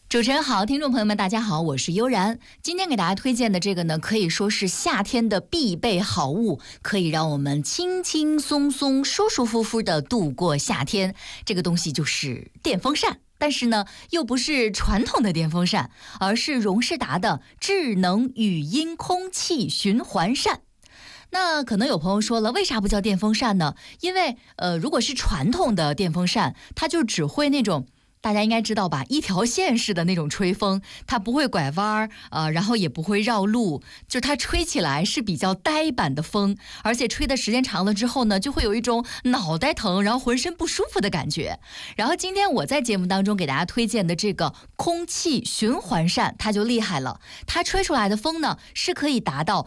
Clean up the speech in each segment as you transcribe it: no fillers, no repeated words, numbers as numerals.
主持人好，听众朋友们大家好，我是悠然。今天给大家推荐的这个呢，可以说是夏天的必备好物，可以让我们轻轻松松舒舒服服的度过夏天。这个东西就是电风扇，但是呢又不是传统的电风扇，而是荣仕达的智能语音空气循环扇。那可能有朋友说了，为啥不叫电风扇呢？因为如果是传统的电风扇，它就只会那种大家应该知道吧，一条线式的那种吹风，它不会拐弯然后也不会绕路，就它吹起来是比较呆板的风，而且吹的时间长了之后呢，就会有一种脑袋疼，然后浑身不舒服的感觉。然后今天我在节目当中给大家推荐的这个空气循环扇，它就厉害了，它吹出来的风呢是可以达到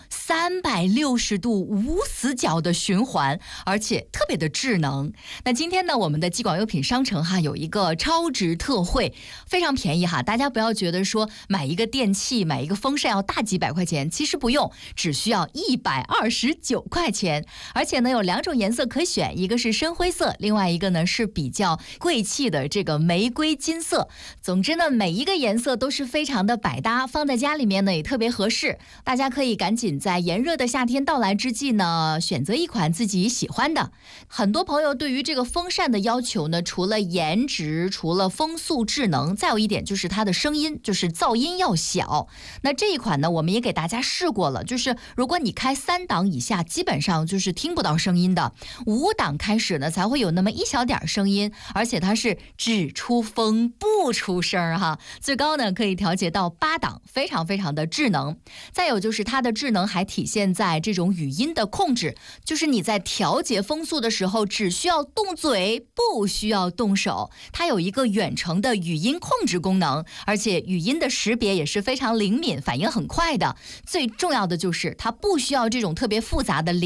360度无死角的循环，而且特别的智能。那今天呢，我们的激广优品商城有一个超值特惠，非常便宜大家不要觉得说买一个电器买一个风扇要大几百块钱，其实不用，只需要129块钱。而且呢有2种颜色可选，一个是深灰色，另外一个呢是比较贵气的这个玫瑰金色。总之呢每一个颜色都是非常的百搭，放在家里面呢也特别合适。大家可以赶紧在炎热的夏天到来之际呢，选择一款自己喜欢的。很多朋友对于这个风扇的要求呢，除了颜值，除了风速智能，再有一点就是它的声音，就是噪音要小。那这一款呢我们也给大家试过了，就是如果你开3档以下基本上就是听不到声音的，5档开始呢才会有那么一小点声音，而且它是只出风不出声最高呢可以调节到8档，非常非常的智能。再有就是它的智能还体现在这种语音的控制，就是你在调节风速的时候只需要动嘴，不需要动手，它有一个远程的语音控制功能，而且语音的识别也是非常灵敏，反应很快的。最重要的就是它不需要这种特别复杂的